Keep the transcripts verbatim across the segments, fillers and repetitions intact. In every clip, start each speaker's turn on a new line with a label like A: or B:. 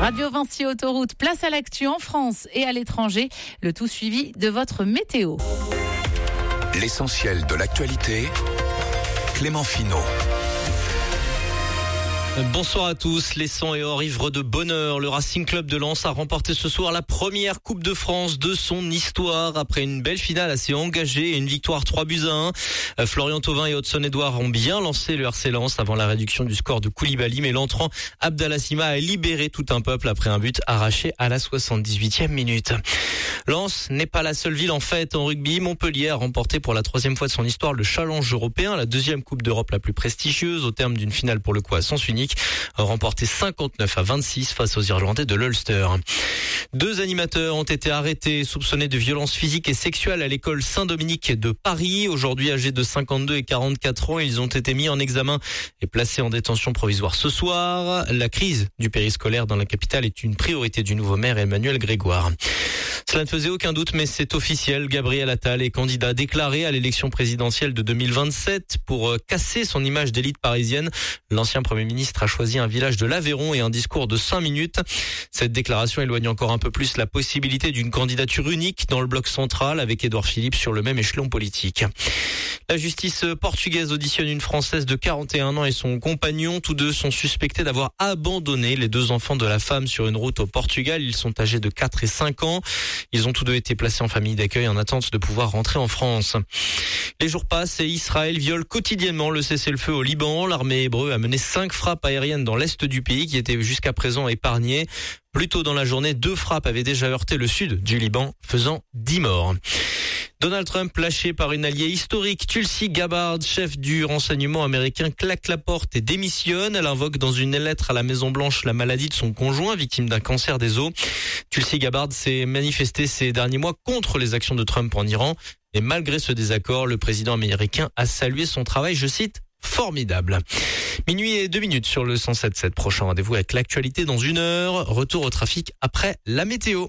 A: Radio Vinci Autoroute, place à l'actu en France et à l'étranger. Le tout suivi de votre météo.
B: L'essentiel de l'actualité, Clément Finot.
C: Bonsoir à tous, les sons et or ivres de bonheur. Le Racing Club de Lens a remporté ce soir la première Coupe de France de son histoire après une belle finale assez engagée et une victoire trois buts à un. Florian Thauvin et Hudson Edouard ont bien lancé le R C Lens avant la réduction du score de Koulibaly, mais l'entrant Abdallah Sima a libéré tout un peuple après un but arraché à la soixante-dix-huitième minute. Lens n'est pas la seule ville en fête en rugby. Montpellier a remporté pour la troisième fois de son histoire le Challenge européen, la deuxième Coupe d'Europe la plus prestigieuse, au terme d'une finale pour le coup à sens unique, remporté cinquante-neuf à vingt-six face aux Irlandais de l'Ulster. Deux animateurs ont été arrêtés, soupçonnés de violences physiques et sexuelles à l'école Saint-Dominique de Paris. Aujourd'hui âgés de cinquante-deux et quarante-quatre ans, ils ont été mis en examen et placés en détention provisoire ce soir. La crise du périscolaire dans la capitale est une priorité du nouveau maire Emmanuel Grégoire. Cela ne faisait aucun doute, mais c'est officiel. Gabriel Attal est candidat déclaré à l'élection présidentielle de deux mille vingt-sept. Pour casser son image d'élite parisienne, l'ancien Premier ministre a choisi un village de l'Aveyron et un discours de cinq minutes. Cette déclaration éloigne encore un peu plus la possibilité d'une candidature unique dans le bloc central avec Édouard Philippe sur le même échelon politique. La justice portugaise auditionne une Française de quarante et un ans et son compagnon. Tous deux sont suspectés d'avoir abandonné les deux enfants de la femme sur une route au Portugal. Ils sont âgés de quatre et cinq ans. Ils ont tous deux été placés en famille d'accueil en attente de pouvoir rentrer en France. Les jours passent et Israël viole quotidiennement le cessez-le-feu au Liban. L'armée hébreu a mené cinq frappes aériennes dans l'est du pays qui étaient jusqu'à présent épargnées. Plus tôt dans la journée, deux frappes avaient déjà heurté le sud du Liban, faisant dix morts. Donald Trump lâché par une alliée historique. Tulsi Gabbard, chef du renseignement américain, claque la porte et démissionne. Elle invoque dans une lettre à la Maison-Blanche la maladie de son conjoint, victime d'un cancer des os. Tulsi Gabbard s'est manifestée ces derniers mois contre les actions de Trump en Iran. Et malgré ce désaccord, le président américain a salué son travail, je cite, formidable. Minuit et deux minutes sur le cent sept sept. Prochain rendez-vous avec l'actualité dans une heure. Retour au trafic après la météo.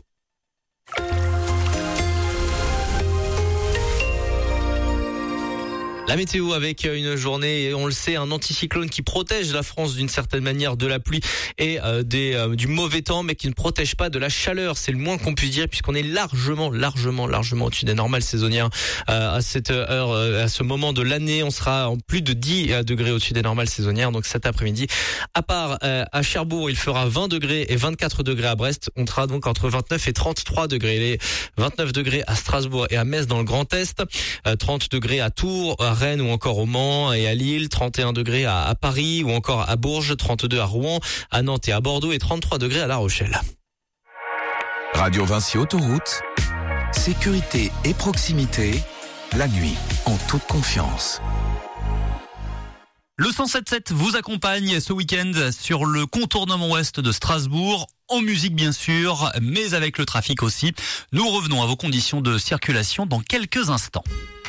C: La météo avec une journée, on le sait, un anticyclone qui protège la France d'une certaine manière de la pluie et euh, des, euh, du mauvais temps, mais qui ne protège pas de la chaleur. C'est le moins qu'on puisse dire puisqu'on est largement, largement, largement au-dessus des normales saisonnières euh, à cette heure, euh, à ce moment de l'année. On sera en plus de dix degrés au-dessus des normales saisonnières. Donc cet après-midi, à part euh, à Cherbourg, il fera vingt degrés et vingt-quatre degrés à Brest. On sera donc entre vingt-neuf et trente-trois degrés. Les vingt-neuf degrés à Strasbourg et à Metz dans le Grand Est, euh, trente degrés à Tours, à Rennes ou encore au Mans et à Lille, trente et un degrés à, à Paris ou encore à Bourges, trente-deux à Rouen, à Nantes et à Bordeaux et trente-trois degrés à La Rochelle.
B: Radio Vinci Autoroute, sécurité et proximité, la nuit en toute confiance.
D: Le cent sept sept vous accompagne ce week-end sur le contournement ouest de Strasbourg, en musique bien sûr, mais avec le trafic aussi. Nous revenons à vos conditions de circulation dans quelques instants.